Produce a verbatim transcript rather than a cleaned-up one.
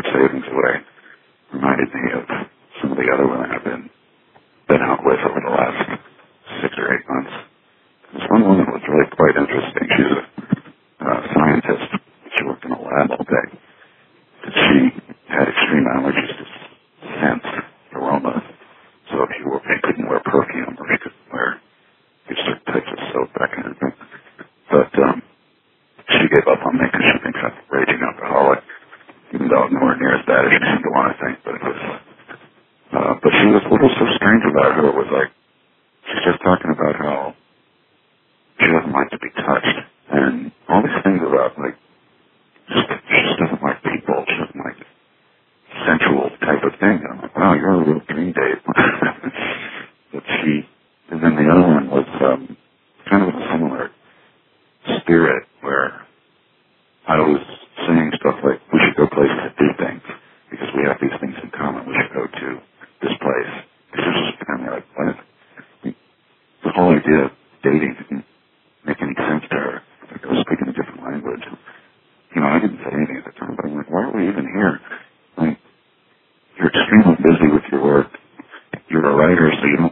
savings away reminded me of some of the other women I've been, been out with over the last six or eight months. This one woman was really quite interesting. She's a uh, scientist. She worked in a lab all day. And she had extreme allergies to scents, aroma. So if you were, she couldn't wear perfume or she couldn't wear certain types of soap, that kind of thing. But um, she gave up on me because she thinks I'm a raging alcoholic, even though I'm nowhere near as bad as she seemed to want to think. But it was, uh, but she was a little so strange about her. It was like she's just talking about how she doesn't like to be touched and all these things about like just, she just doesn't like people. She doesn't like sensual type of thing. And I'm like, wow, you're a real dream date. But she, and then the other one was um, kind of a similar spirit where I was saying stuff like, we should go places to do things because we have these things in common. We should go to this place. It was just kind of like, what? The whole idea of dating didn't make any sense to her. Like I was speaking a different language. You know, I didn't say anything at the time, but I'm like, why are we even here? Like, you're extremely busy with your work. You're a writer, so you don't